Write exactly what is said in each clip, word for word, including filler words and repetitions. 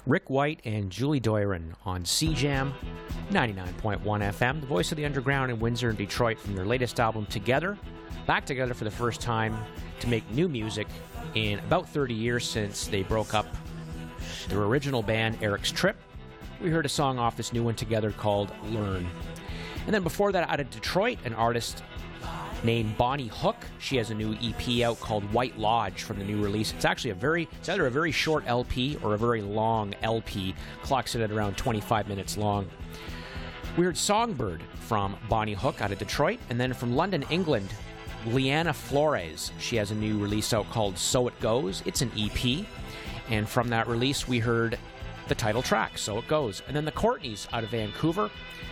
Rick White and Julie Doiron on C Jam ninety-nine point one F M, the voice of the underground in Windsor and Detroit, from their latest album, Together. Back together for the first time to make new music in about thirty years since they broke up their original band, Eric's Trip. We heard a song off this new one together called Learn. And then before that, out of Detroit, an artist named Bonnie Hook. She has a new E P out called White Lodge from the new release. It's actually a very, it's either a very short L P or a very long L P. Clocks it at around twenty-five minutes long. We heard Songbird from Bonnie Hook out of Detroit. And then from London, England, Liana Flores. She has a new release out called So It Goes. It's an E P. And from that release, we heard the title track, So It Goes. And then the Courtneys out of Vancouver.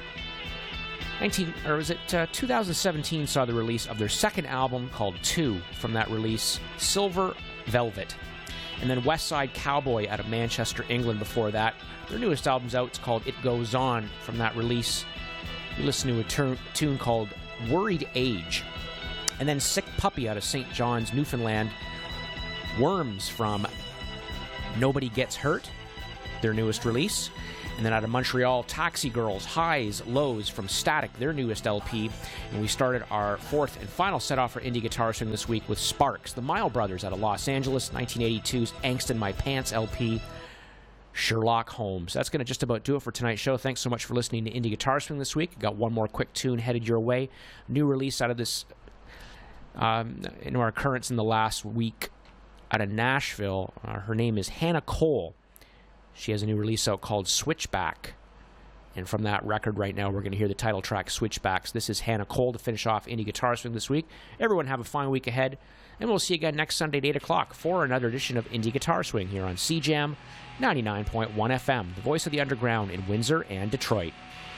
nineteen or was it uh, two thousand seventeen saw the release of their second album called Two. From that release, Silver Velvet. And then West Side Cowboy out of Manchester, England. Before that, their newest album's out. It's called It Goes On. From that release, we listen to a tur- tune called Worried Age. And then Sick Puppy out of Saint John's, Newfoundland. Worms from Nobody Gets Hurt, their newest release. And then out of Montreal, Taxi Girls, Highs, Lows from Static, their newest L P. And we started our fourth and final set off for Indie Guitar Swing this week with Sparks, the Mile Brothers out of Los Angeles, nineteen eighty-two's Angst in My Pants L P, Sherlock Holmes. That's going to just about do it for tonight's show. Thanks so much for listening to Indie Guitar Swing this week. Got one more quick tune headed your way. New release out of this, um, in our occurrence in the last week out of Nashville. Uh, her name is Hannah Cole. She has a new release out called Switchback. And from that record right now, we're going to hear the title track, Switchbacks. This is Hannah Cole to finish off Indie Guitar Swing this week. Everyone have a fine week ahead. And we'll see you again next Sunday at eight o'clock for another edition of Indie Guitar Swing here on C Jam ninety-nine point one F M, the voice of the underground in Windsor and Detroit.